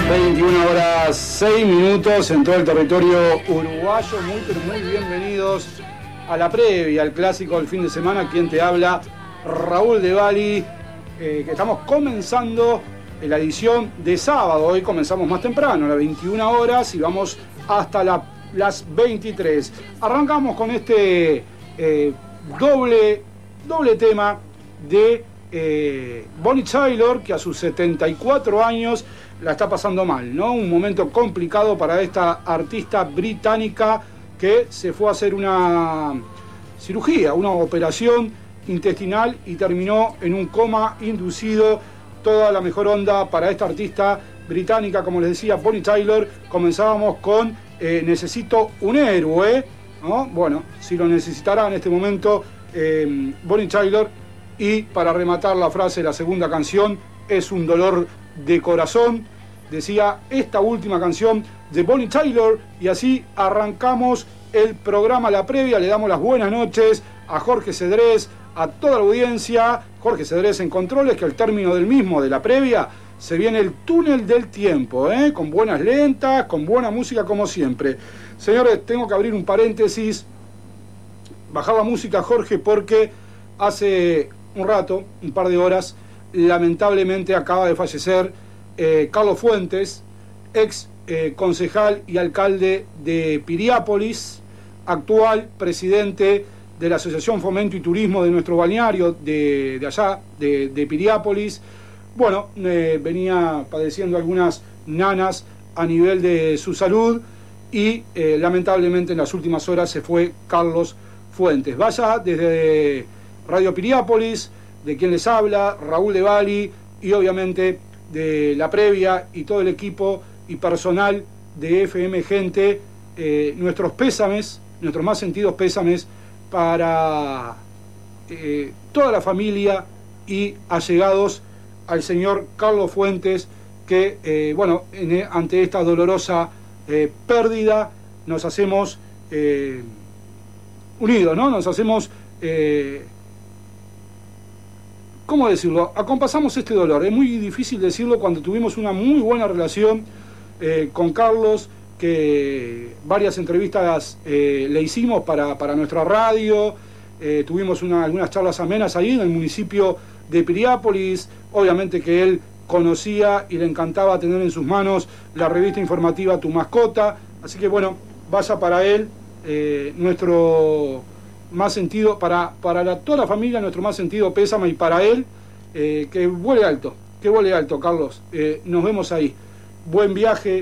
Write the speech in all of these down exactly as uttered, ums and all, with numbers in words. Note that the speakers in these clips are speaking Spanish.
veintiuna horas seis minutos en todo el territorio uruguayo. Muy pero muy bienvenidos a la previa, al clásico del fin de semana. Quien te habla, Raúl de Bali, eh, que estamos comenzando la edición de sábado. Hoy comenzamos más temprano, a las veintiuna horas, y vamos hasta la, las veintitrés. Arrancamos con este eh, doble, doble tema de eh, Bonnie Tyler, que a sus setenta y cuatro años la está pasando mal, ¿no? Un momento complicado para esta artista británica que se fue a hacer una cirugía, una operación intestinal y terminó en un coma inducido. Toda la mejor onda para esta artista británica, como les decía, Bonnie Tyler. Comenzábamos con eh, Necesito un héroe, ¿no? Bueno, si lo necesitará en este momento eh, Bonnie Tyler. Y para rematar la frase, la segunda canción es un dolor de corazón. Decía esta última canción de Bonnie Tyler. Y así arrancamos el programa, la previa. Le damos las buenas noches a Jorge Cedrés, a toda la audiencia. Jorge Cedrés en controles, que al término del mismo, de la previa, se viene el túnel del tiempo, ¿eh? Con buenas lentas, con buena música como siempre. Señores, tengo que abrir un paréntesis. Bajaba música, Jorge, porque hace un rato, un par de horas, lamentablemente acaba de fallecer eh, Carlos Fuentes, ex eh, concejal y alcalde de Piriápolis, actual presidente de la Asociación Fomento y Turismo de nuestro balneario de, de allá, de, de Piriápolis. Bueno, eh, venía padeciendo algunas nanas a nivel de su salud y eh, lamentablemente en las últimas horas se fue Carlos Fuentes. Vaya desde Radio Piriápolis, de quien les habla, Raúl de Bali, y obviamente de la previa y todo el equipo y personal de F M Gente, eh, nuestros pésames, nuestros más sentidos pésames para eh, toda la familia y allegados al señor Carlos Fuentes, que, eh, bueno, en, ante esta dolorosa eh, pérdida nos hacemos eh, unidos, ¿no? Nos hacemos, eh, ¿cómo decirlo? Acompasamos este dolor. Es muy difícil decirlo cuando tuvimos una muy buena relación eh, con Carlos, que varias entrevistas eh, le hicimos para, para nuestra radio, eh, tuvimos una, algunas charlas amenas ahí en el municipio de Piriápolis. Obviamente que él conocía y le encantaba tener en sus manos la revista informativa Tu Mascota, así que bueno, vaya para él eh, nuestro más sentido, para, para la, toda la familia, nuestro más sentido pésame, y para él eh, que vuele alto, que vuele alto, Carlos. Eh, nos vemos ahí. Buen viaje.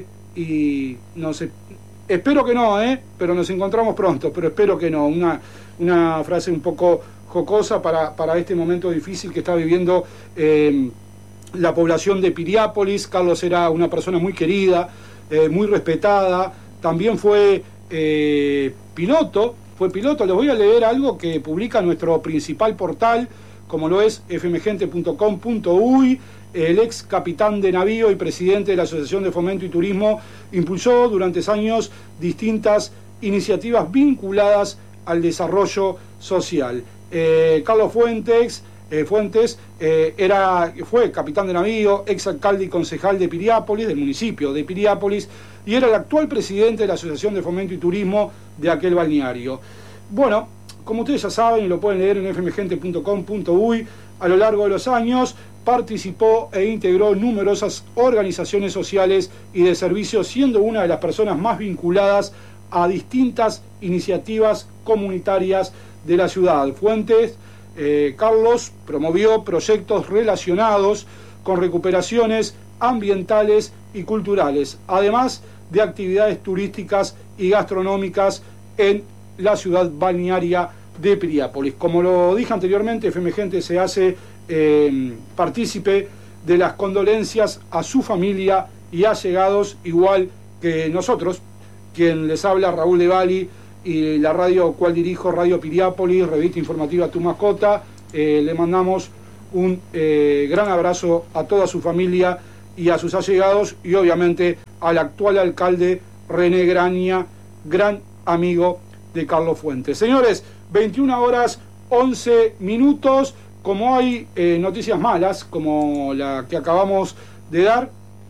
Y no sé, espero que no, ¿eh? Pero nos encontramos pronto, pero espero que no. Una, una frase un poco jocosa para, para este momento difícil que está viviendo eh, la población de Piriápolis. Carlos era una persona muy querida, eh, muy respetada. También fue eh, piloto, fue piloto. Les voy a leer algo que publica nuestro principal portal, como lo es f m gente punto com punto u y. El ex capitán de navío y presidente de la Asociación de Fomento y Turismo impulsó durante años distintas iniciativas vinculadas al desarrollo social. Eh, Carlos Fuentes, eh, Fuentes eh, era, fue capitán de navío, ex alcalde y concejal de Piriápolis, del municipio de Piriápolis, y era el actual presidente de la Asociación de Fomento y Turismo de aquel balneario. Bueno, como ustedes ya saben, y lo pueden leer en f m gente punto com punto u y, a lo largo de los años participó e integró numerosas organizaciones sociales y de servicios, siendo una de las personas más vinculadas a distintas iniciativas comunitarias de la ciudad. Fuentes, eh, Carlos, promovió proyectos relacionados con recuperaciones ambientales y culturales, además de actividades turísticas y gastronómicas en la ciudad balnearia de Piriápolis. Como lo dije anteriormente, F M Gente se hace Eh, partícipe de las condolencias a su familia y allegados, igual que nosotros, quien les habla, Raúl de Bali, y la radio cual dirijo, Radio Piriápolis, revista informativa Tu Mascota. Eh, le mandamos un eh, gran abrazo a toda su familia y a sus allegados, y obviamente al actual alcalde René Graña, gran amigo de Carlos Fuentes. Señores, veintiuna horas once minutos. Como hay eh, noticias malas, como la que acabamos de dar,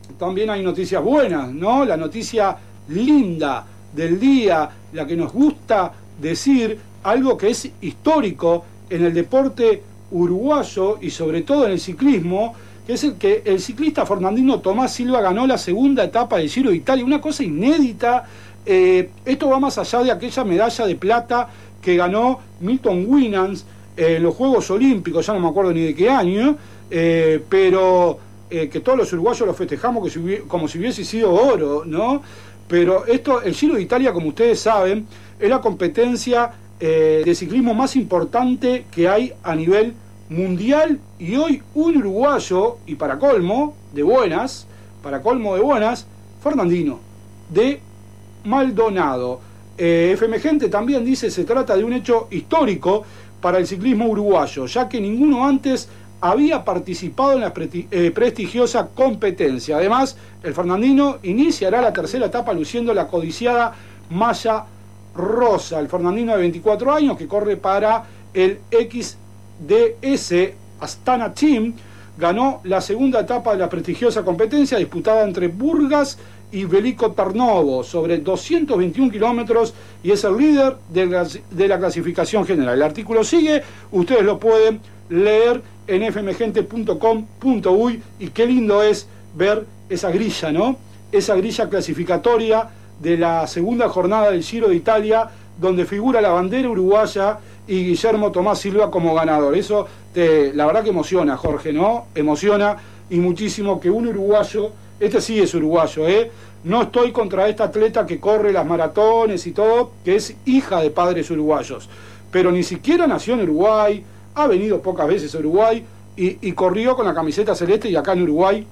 también hay noticias buenas, ¿no? La noticia linda del día, la que nos gusta decir, algo que es histórico en el deporte uruguayo y sobre todo en el ciclismo, que es el que el ciclista fernandino Tomás Silva ganó la segunda etapa del Giro de Italia, una cosa inédita. Eh, esto va más allá de aquella medalla de plata que ganó Milton Winans en los Juegos Olímpicos, ya no me acuerdo ni de qué año, eh, pero eh, que todos los uruguayos lo festejamos que si hubiese, como si hubiese sido oro, ¿no? Pero esto, el Giro de Italia, como ustedes saben, es la competencia eh, de ciclismo más importante que hay a nivel mundial, y hoy un uruguayo, y para colmo de buenas, para colmo de buenas, Fernandino, de Maldonado. Eh, F M Gente también dice, se trata de un hecho histórico para el ciclismo uruguayo, ya que ninguno antes había participado en la presti eh, prestigiosa competencia. Además, el fernandino iniciará la tercera etapa luciendo la codiciada malla rosa. El fernandino de veinticuatro años, que corre para el X D S Astana Team, ganó la segunda etapa de la prestigiosa competencia disputada entre Burgas y Veliko Tarnovo sobre doscientos veintiún kilómetros, y es el líder de la, de la clasificación general. El artículo sigue, ustedes lo pueden leer en f m gente punto com punto uy, y qué lindo es ver esa grilla, ¿no? Esa grilla clasificatoria de la segunda jornada del Giro de Italia, donde figura la bandera uruguaya y Guillermo Tomás Silva como ganador. Eso te, la verdad que emociona, Jorge, ¿no? Emociona y muchísimo que un uruguayo, este sí es uruguayo, ¿eh? No estoy contra esta atleta que corre las maratones y todo, que es hija de padres uruguayos, pero ni siquiera nació en Uruguay, ha venido pocas veces a Uruguay y, y corrió con la camiseta celeste, y acá en Uruguay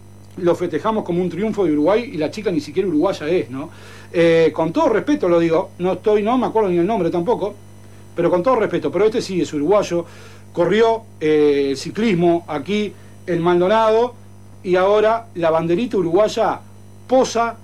lo festejamos como un triunfo de Uruguay, y la chica ni siquiera uruguaya es, ¿no? Eh, con todo respeto lo digo, no estoy, no me acuerdo ni el nombre tampoco, pero con todo respeto, pero este sí es uruguayo, corrió eh, el ciclismo aquí en Maldonado, y ahora la banderita uruguaya posa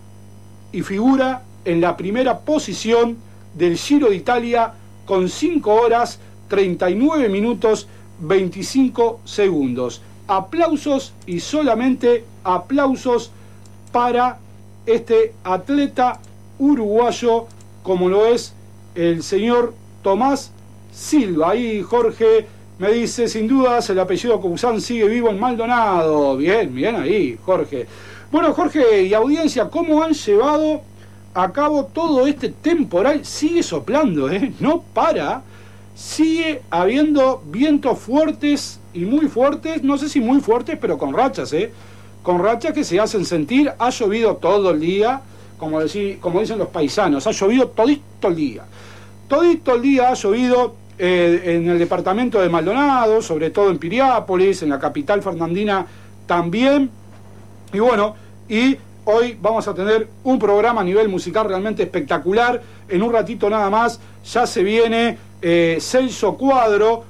y figura en la primera posición del Giro de Italia con cinco horas, treinta y nueve minutos, veinticinco segundos. Aplausos, y solamente aplausos para este atleta uruguayo como lo es el señor Tomás Silva. Ahí Jorge me dice, sin dudas el apellido Cousán sigue vivo en Maldonado. Bien, bien ahí, Jorge. Bueno, Jorge y audiencia, ¿cómo han llevado a cabo todo este temporal? Sigue soplando, ¿eh? No para. Sigue habiendo vientos fuertes y muy fuertes, no sé si muy fuertes, pero con rachas, ¿eh? Con rachas que se hacen sentir. Ha llovido todo el día, como, decir, como dicen los paisanos, ha llovido todito el día. Todito el día ha llovido eh, en el departamento de Maldonado, sobre todo en Piriápolis, en la capital fernandina también. Y bueno, y hoy vamos a tener un programa a nivel musical realmente espectacular. En un ratito nada más ya se viene eh, Celso Cuadro,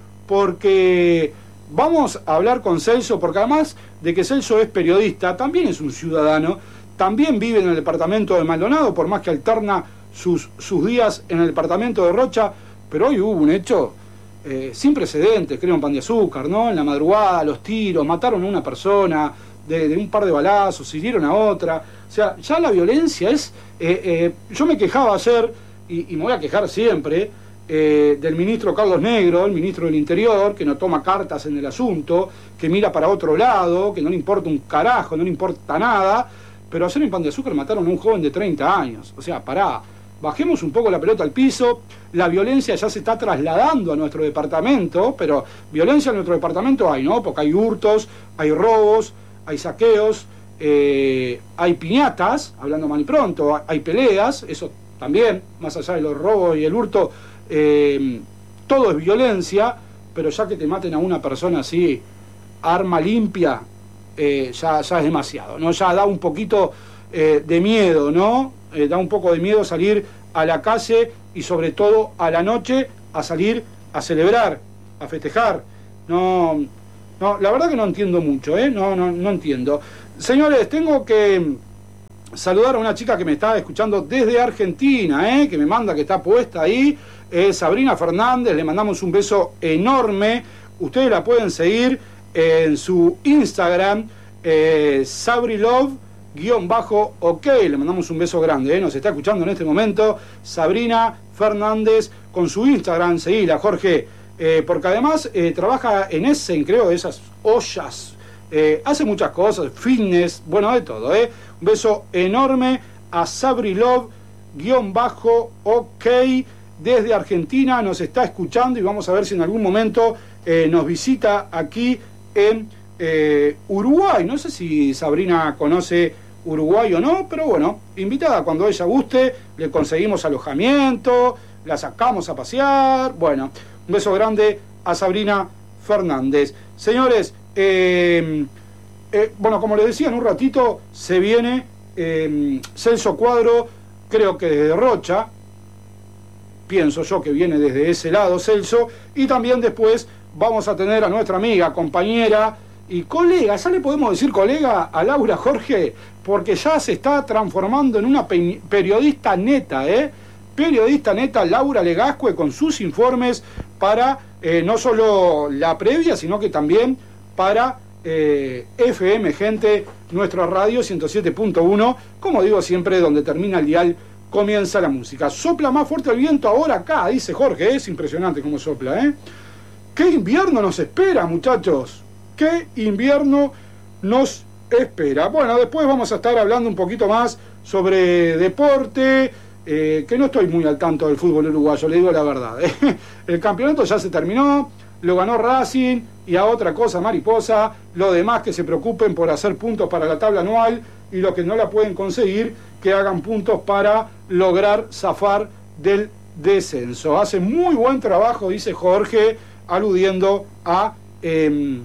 porque vamos a hablar con Celso, porque además de que Celso es periodista, también es un ciudadano, también vive en el departamento de Maldonado, por más que alterna sus, sus días en el departamento de Rocha, pero hoy hubo un hecho eh, sin precedentes, creo, en Pan de Azúcar, ¿no? En la madrugada, los tiros, mataron a una persona de, de un par de balazos, hirieron a otra. O sea, ya la violencia es... Eh, eh, yo me quejaba ayer, y, y me voy a quejar siempre, eh, del ministro Carlos Negro, el ministro del Interior, que no toma cartas en el asunto, que mira para otro lado, que no le importa un carajo, no le importa nada. Pero ayer en Pan de Azúcar mataron a un joven de treinta años. O sea, pará, bajemos un poco la pelota al piso. La violencia ya se está trasladando a nuestro departamento, pero violencia en nuestro departamento hay, ¿no? Porque hay hurtos, hay robos, hay saqueos, eh, hay piñatas, hablando mal y pronto, hay peleas, eso también, más allá de los robos y el hurto, eh, todo es violencia, pero ya que te maten a una persona así, arma limpia, eh, ya, ya es demasiado, ¿no? Ya da un poquito eh, de miedo, ¿no? Eh, da un poco de miedo salir a la calle y sobre todo a la noche a salir a celebrar, a festejar. No, no, la verdad que no entiendo mucho, ¿eh? No, no, no entiendo. Señores, tengo que saludar a una chica que me está escuchando desde Argentina, ¿eh? Que me manda, que está puesta ahí, eh, Sabrina Fernández, le mandamos un beso enorme. Ustedes la pueden seguir en su Instagram, eh, Sabrilove guión bajo ok. Le mandamos un beso grande, ¿eh? Nos está escuchando en este momento Sabrina Fernández con su Instagram. Seguila, Jorge, eh, porque además eh, trabaja en Essen, creo, esas ollas. Eh, hace muchas cosas, fitness, bueno, de todo, ¿eh? Un beso enorme a Sabrilove, guión bajo, ok, desde Argentina, nos está escuchando y vamos a ver si en algún momento eh, nos visita aquí en eh, Uruguay. No sé si Sabrina conoce Uruguay o no, pero bueno, invitada cuando ella guste, le conseguimos alojamiento, la sacamos a pasear. Bueno, un beso grande a Sabrina Fernández. Señores, Eh, eh, bueno, como les decía, en un ratito se viene eh, Celso Cuadro, creo que desde Rocha, pienso yo que viene desde ese lado Celso, y también después vamos a tener a nuestra amiga, compañera y colega, ya le podemos decir colega a Laura, Jorge, porque ya se está transformando en una pe periodista neta, ¿eh? Periodista neta Laura Legascue con sus informes para eh, no solo la previa, sino que también para eh, F M, gente, nuestra radio ciento siete punto uno, como digo siempre, donde termina el dial, comienza la música. Sopla más fuerte el viento ahora acá, dice Jorge, es impresionante cómo sopla, ¿eh? ¿Qué invierno nos espera, muchachos? ¿Qué invierno nos espera? Bueno, después vamos a estar hablando un poquito más sobre deporte, eh, que no estoy muy al tanto del fútbol uruguayo, le digo la verdad, ¿eh? El campeonato ya se terminó, lo ganó Racing, y a otra cosa mariposa, lo demás que se preocupen por hacer puntos para la tabla anual, y los que no la pueden conseguir, que hagan puntos para lograr zafar del descenso. Hace muy buen trabajo, dice Jorge, aludiendo a eh,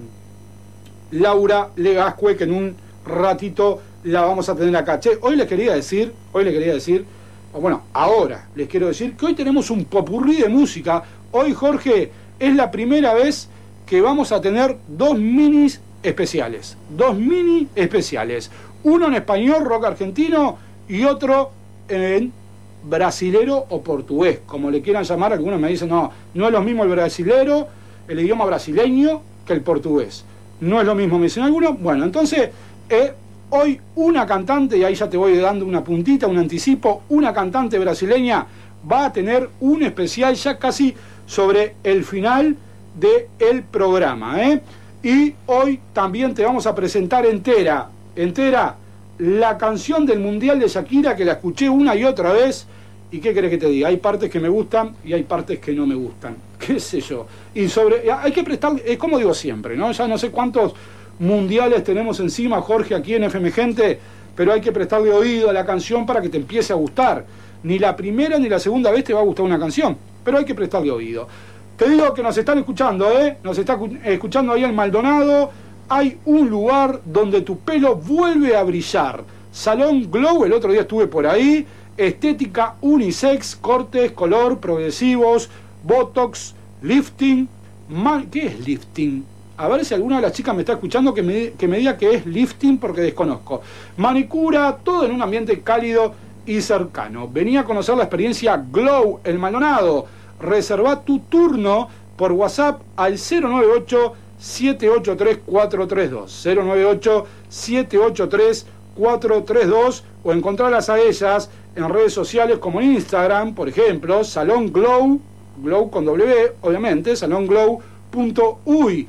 Laura Legascue, que en un ratito la vamos a tener acá. Che, hoy les quería decir, hoy les quería decir, bueno, ahora les quiero decir que hoy tenemos un popurrí de música. Hoy, Jorge, es la primera vez que vamos a tener dos minis especiales. Dos mini especiales. Uno en español, rock argentino, y otro en brasilero o portugués, como le quieran llamar. Algunos me dicen, no, no es lo mismo el brasilero, el idioma brasileño, que el portugués. No es lo mismo, me dicen algunos. Bueno, entonces, eh, hoy una cantante, y ahí ya te voy dando una puntita, un anticipo, una cantante brasileña va a tener un especial ya casi sobre el final del programa, ¿eh? Y hoy también te vamos a presentar entera, entera, la canción del Mundial de Shakira, que la escuché una y otra vez, y qué querés que te diga, hay partes que me gustan y hay partes que no me gustan, qué sé yo, y sobre, hay que prestar, es como digo siempre, ¿no? Ya no sé cuántos mundiales tenemos encima, Jorge, aquí en F M Gente, pero hay que prestarle oído a la canción para que te empiece a gustar. Ni la primera ni la segunda vez te va a gustar una canción, pero hay que prestarle oído. Te digo que nos están escuchando, ¿eh? Nos está escuchando ahí en Maldonado. Hay un lugar donde tu pelo vuelve a brillar. Salón Glow, el otro día estuve por ahí. Estética unisex, cortes, color, progresivos, botox, lifting. Man... ¿Qué es lifting? A ver si alguna de las chicas me está escuchando que me, que me diga que es lifting, porque desconozco. Manicura, todo en un ambiente cálido y cercano. Venía a conocer la experiencia Glow, el Maldonado. Reserva tu turno por WhatsApp al cero nueve ocho, siete ocho tres, cuatro tres dos, cero nueve ocho, siete ocho tres, cuatro tres dos, o encontrarlas a ellas en redes sociales como en Instagram, por ejemplo, Salón Glow, Glow con W, obviamente, salón glow punto uy.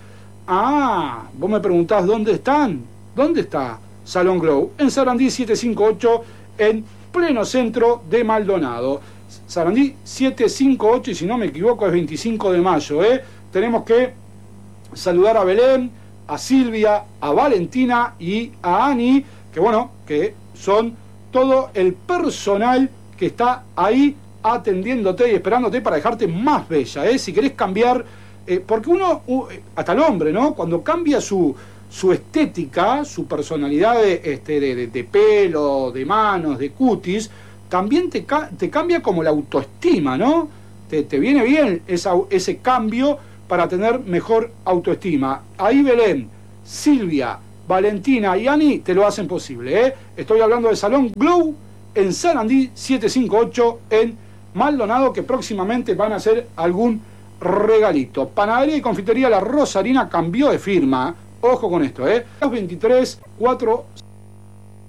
Ah, vos me preguntás dónde están. ¿Dónde está Salón Glow? En Sarandí setecientos cincuenta y ocho, en pleno centro de Maldonado. Sarandí setecientos cincuenta y ocho, y si no me equivoco es veinticinco de mayo, ¿eh? Tenemos que saludar a Belén, a Silvia, a Valentina y a Ani, que bueno, que son todo el personal que está ahí atendiéndote y esperándote para dejarte más bella, ¿eh? Si querés cambiar, eh, porque uno, uh, hasta el hombre, ¿no? Cuando cambia su, su estética, su personalidad de, este, de, de, de pelo, de manos, de cutis, también te, te cambia como la autoestima, ¿no? Te, te viene bien esa, ese cambio para tener mejor autoestima. Ahí Belén, Silvia, Valentina y Ani te lo hacen posible, ¿eh? Estoy hablando de Salón Glow en Sarandí setecientos cincuenta y ocho, en Maldonado, que próximamente van a hacer algún regalito. Panadería y confitería La Rosarina cambió de firma. Ojo con esto, ¿eh? Los veintitrés, cuatro